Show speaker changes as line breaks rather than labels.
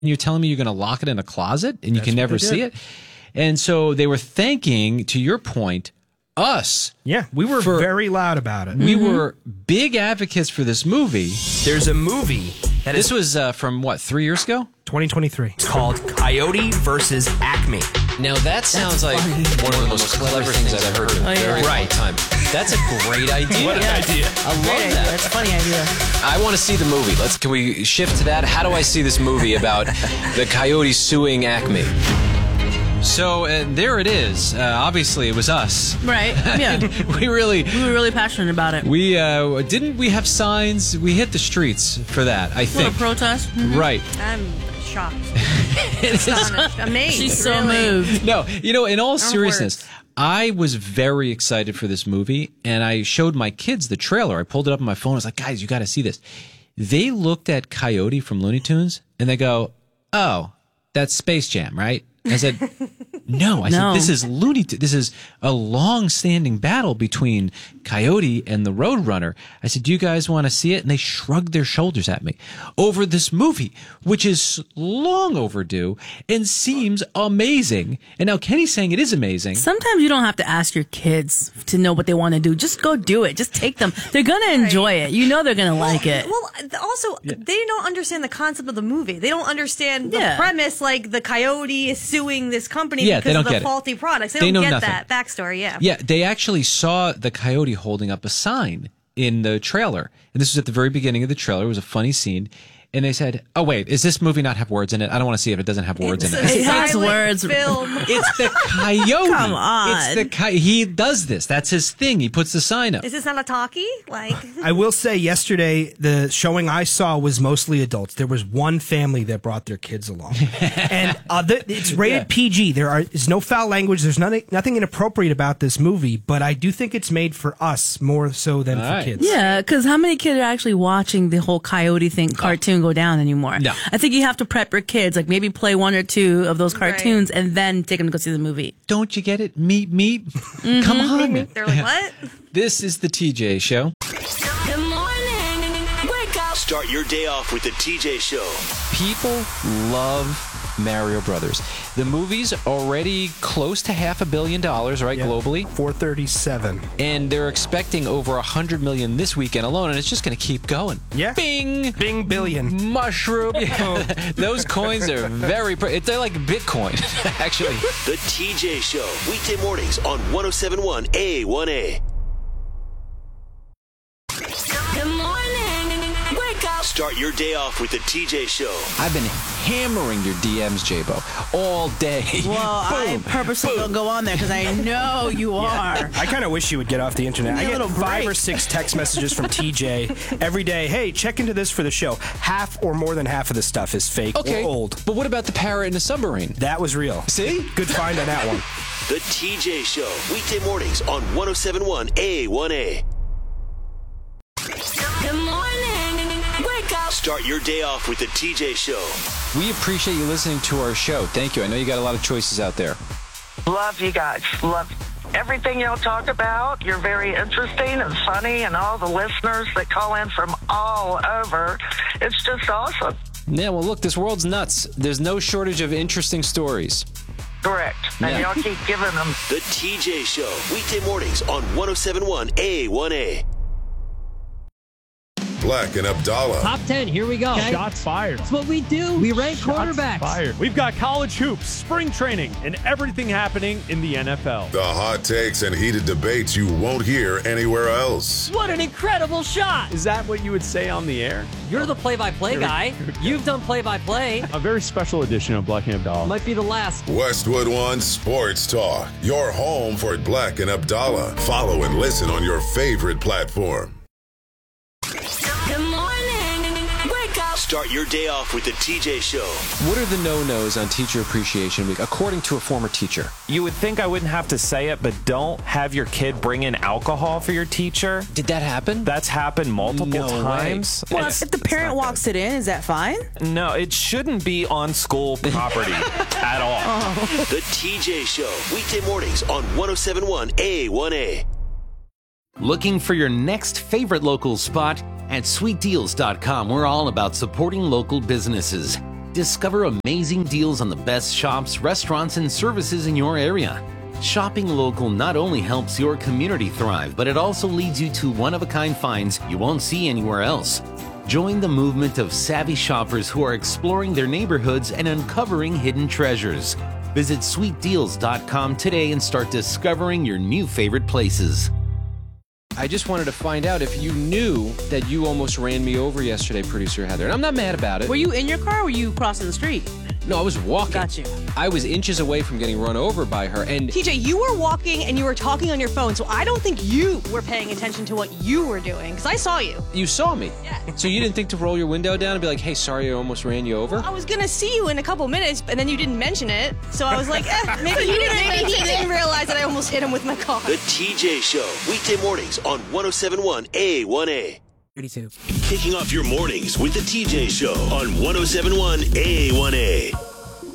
you're telling me you're going to lock it in a closet and you can never see it? And so they were thanking, to your point, us.
Yeah, we were very loud about it.
We were big advocates for this movie.
There's a movie that
This was from, 3 years ago?
2023.
It's called Coyote versus Acme.
Now that sounds like one of the most clever things I've heard in a very long time. That's a great idea.
What an idea.
I love that.
That's a funny idea.
I want to see the movie. Can we shift to that? How do I see this movie about the Coyote suing Acme?
So there it is. Obviously, it was us.
Right. Yeah.
We were really
passionate about it.
We didn't we have signs? We hit the streets for that, I think.
A protest.
Right.
I'm shocked. Astonished. Amazed.
She's so moved.
No, in all seriousness, I was very excited for this movie, and I showed my kids the trailer. I pulled it up on my phone. I was like, guys, you got to see this. They looked at Coyote from Looney Tunes, and they go, oh, that's Space Jam, right? I said, no. I said, this is Looney Tunes. This is a long-standing battle between Coyote and the Roadrunner. I said, do you guys want to see it? And they shrugged their shoulders at me over this movie, which is long overdue and seems amazing. And now Kenny's saying it is amazing.
Sometimes you don't have to ask your kids to know what they want to do. Just go do it. Just take them. They're going to enjoy it. You know they're going to like it.
Well, also, they don't understand the concept of the movie. They don't understand the premise, like the Coyote is suing this company because of the faulty products. They don't get that backstory,
Yeah, they actually saw the Coyote holding up a sign in the trailer. And this was at the very beginning of the trailer. It was a funny scene. And they said, oh, wait, does this movie not have words in it? I don't want to see it if it doesn't have words in it.
It has words.
Film.
It's the Coyote.
Come on.
It's he does this. That's his thing. He puts the sign up.
Is this not a talkie?
I will say yesterday, the showing I saw was mostly adults. There was one family that brought their kids along. And it's rated PG. There is no foul language. There's nothing inappropriate about this movie, but I do think it's made for us more so than for kids.
Yeah, because how many kids are actually watching the whole Coyote thing cartoon go down anymore?
No.
I think you have to prep your kids, like maybe play one or two of those cartoons and then take them to go see the movie.
Don't you get it? Meat. Mm-hmm. Come on.
They're like, what?
This is the TJ Show.
Good morning. Wake up.
Start your day off with the TJ Show.
People love Mario Brothers. The movie's already close to $500 million, right, globally?
437.
And they're expecting over $100 million this weekend alone, and it's just going to keep going.
Yeah.
Bing!
Bing billion.
Mushroom. Yeah. Those coins are very... They're like Bitcoin, actually.
The TJ Show. Weekday mornings on 107.1 A1A.
Good morning. Wake up.
Start your day off with the TJ Show.
I've been hammering your DMs, J-Bo, all day.
Well, I purposely don't go on there because I know you are.
I kind of wish you would get off the internet. I get 5 or 6 text messages from TJ every day. Hey, check into this for the show. Half or more than half of the stuff is fake or old.
But what about the parrot in the submarine?
That was real.
See?
Good find on that one.
The TJ Show. Weekday mornings on 107.1 A1A.
Good morning. Wake up.
Start your day off with the TJ Show.
We appreciate you listening to our show. Thank you. I know you got a lot of choices out there.
Love you guys. Love everything y'all talk about. You're very interesting and funny, and all the listeners that call in from all over. It's just awesome.
Yeah, well, look, this world's nuts. There's no shortage of interesting stories.
Correct. And y'all keep giving them.
The TJ Show. Weekday mornings on 107.1 A1A.
Black and Abdallah.
Top 10, here we go. Okay.
Shots fired.
That's what we do. We rank quarterbacks.
Fired. We've got college hoops, spring training, and everything happening in the NFL.
The hot takes and heated debates you won't hear anywhere else.
What an incredible shot.
Is that what you would say on the air?
You're the play-by-play guy. You've done play-by-play.
A very special edition of Black and Abdallah.
Might be the last.
Westwood One Sports Talk. Your home for Black and Abdallah. Follow and listen on your favorite platform.
Good morning. Wake up.
Start your day off with the TJ Show.
What are the no-nos on Teacher Appreciation Week, according to a former teacher?
You would think I wouldn't have to say it, but don't have your kid bring in alcohol for your teacher.
Did that happen?
That's happened multiple times.
Well, if the parent walks it in, is that fine?
No, it shouldn't be on school property at all.
The TJ Show. Weekday mornings on 107.1 A1A.
Looking for your next favorite local spot? At sweetdeals.com, we're all about supporting local businesses. Discover amazing deals on the best shops, restaurants, and services in your area. Shopping local not only helps your community thrive, but it also leads you to one-of-a-kind finds you won't see anywhere else. Join the movement of savvy shoppers who are exploring their neighborhoods and uncovering hidden treasures. Visit sweetdeals.com today and start discovering your new favorite places.
I just wanted to find out if you knew that you almost ran me over yesterday, Producer Heather. And I'm not mad about it.
Were you in your car or were you crossing the street?
No, I was walking.
Got you.
I was inches away from getting run over by her. And
TJ, you were walking and you were talking on your phone, so I don't think you were paying attention to what you were doing, because I saw you.
You saw me?
Yeah.
So you didn't think to roll your window down and be like, hey, sorry, I almost ran you over?
I was going to see you in a couple minutes, and then you didn't mention it. So I was like, maybe he didn't realize that I almost hit him with my car.
The TJ Show, weekday mornings on 107.1 A1A.
32.
Kicking off your mornings with the TJ Show on 107.1 A1A.